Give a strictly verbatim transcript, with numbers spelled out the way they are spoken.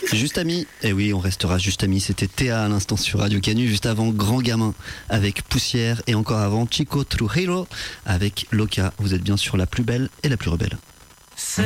Juste Ami, et oui, on restera juste amis. C'était Théa à l'instant sur Radio Canu, juste avant Grand Gamin avec Poussière et encore avant Chico Trujillo avec Loca. Vous êtes bien sur la plus belle et la plus rebelle.